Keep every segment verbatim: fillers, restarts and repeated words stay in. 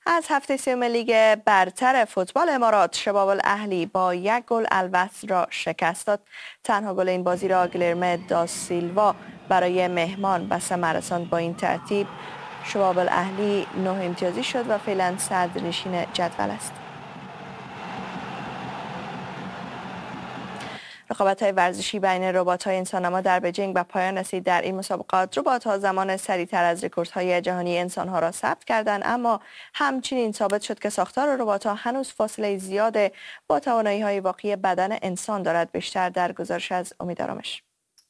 از هفته سوم لیگ برتر فوتبال امارات شباب الاهلی با یک گل الوصل را شکست داد. تنها گل این بازی را گلیرمه دا سیلوا برای مهمان به ثمر رساند. با این ترتیب شباب الاهلی نه امتیازی شد و فعلا صدرنشین جدول است. رقابت‌های ورزشی بین ربات‌های انسان‌نما در بجینگ به پایان رسید. در این مسابقات ربات‌ها زمان سریعتر از رکوردهای جهانی انسان‌ها را ثبت کردند، اما همچنین ثابت شد که ساختار ربات‌ها هنوز فاصله زیاد با توانایی‌های واقعی بدن انسان دارد. بیشتر در گزارش از امید آرامش.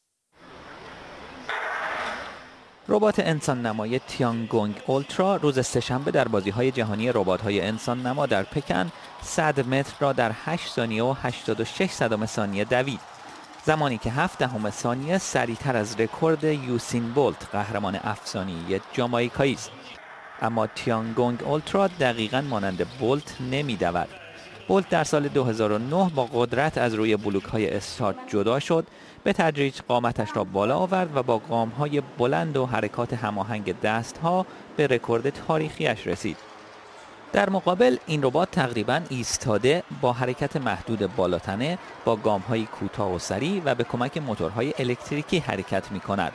ربات انسان نمای تیانگونگ اولترا روز سه‌شنبه در بازی‌های جهانی ربات‌های انسان نما در پکن صد متر را در هشت ثانیه و هشتاد و شش صدم ثانیه دوید، زمانی که هفت دهم ثانیه سریعتر از رکورد یوسین بولت قهرمان افسانه‌ای جامائیکایی است. اما تیانگونگ اولترا دقیقاً مانند بولت نمی‌دود. بولت در سال دو هزار و نه با قدرت از روی بلوک‌های استارت جدا شد، به تدریج قامتش را بالا آورد و با گام‌های بلند و حرکات هماهنگ دست‌ها به رکورد تاریخیش رسید. در مقابل این ربات تقریباً ایستاده با حرکت محدود بالاتنه با گام‌های کوتاه و سریع و به کمک موتورهای الکتریکی حرکت می‌کند.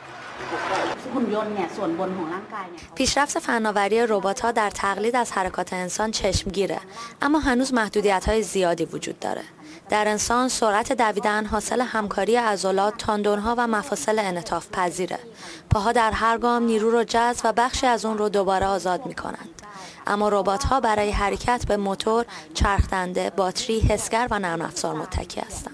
پیشرفت فناوری ربات‌ها در تقلید از حرکات انسان چشمگیره، اما هنوز محدودیت‌های زیادی وجود داره. در انسان سرعت دویدن حاصل همکاری عضلات، تاندون‌ها و مفاصل انعطاف پذیره. پاها در هر گام نیرو رو جذب و بخشی از اون رو دوباره آزاد می‌کنند. اما ربات‌ها برای حرکت به موتور، چرخ‌دنده، باتری، حسگر و نرم افزار متکی هستند.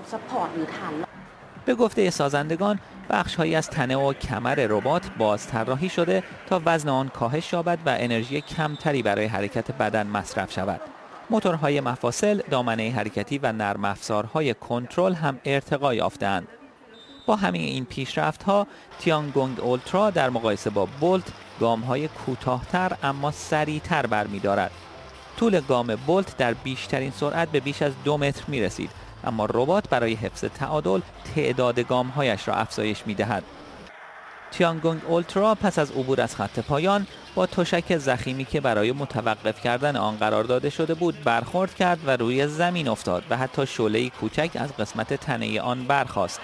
به گفته سازندگان، بخش‌هایی از تنه و کمر ربات بازطراحی شده تا وزن آن کاهش یابد و انرژی کمتری برای حرکت بدن مصرف شود. موتورهای مفاصل، دامنه حرکتی و نرم افزارهای کنترل هم ارتقا یافته‌اند. با همه این پیشرفت‌ها، تیانگونگ اولترا در مقایسه با بولت گام‌های کوتاه‌تر اما سریع‌تر برمی‌دارد. طول گام بولت در بیشترین سرعت به بیش از دو متر می‌رسید، اما ربات برای حفظ تعادل تعداد گام‌هایش را افزایش می‌دهد. تیانگونگ اولترا پس از عبور از خط پایان با تشک ضخیمی که برای متوقف کردن آن قرار داده شده بود برخورد کرد و روی زمین افتاد و حتی شعله‌ای کوچک از قسمت تنه آن برخاست.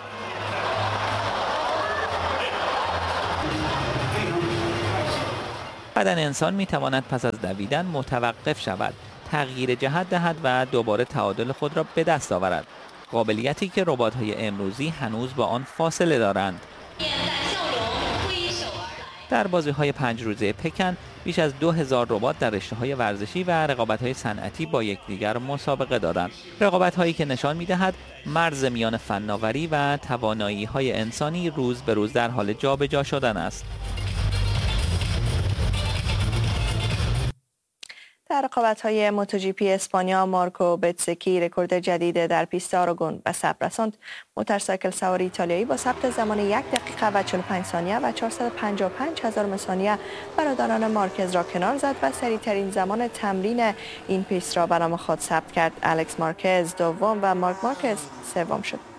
بدن انسان می‌تواند پس از دویدن متوقف شود، تغییر جهت دهد و دوباره تعادل خود را به دست آورد، قابلیتی که ربات‌های امروزی هنوز با آن فاصله دارند. در بازی‌های پنج روزه پکن بیش از دو هزار ربات در رشته‌های ورزشی و رقابت‌های صنعتی با یکدیگر مسابقه دادند. رقابت‌هایی که نشان می‌دهد مرز میان فناوری و توانایی‌های انسانی روز به روز در حال جابجا شدن است. در رقابت‌های موتو جی پی اسپانیا، مارکو بتسکی رکورد جدید در پیست آراگون به ثبت رساند. موتورسایکل سوار ایتالیایی با ثبت زمان یک دقیقه و چهل و پنج ثانیه و چهارصد و پنجاه و پنج هزارم ثانیه برادران مارکز را کنار زد و سریعترین زمان تمرین این پیست را به نام خود ثبت کرد. الکس مارکز دوم و مارک مارکز سوم شد.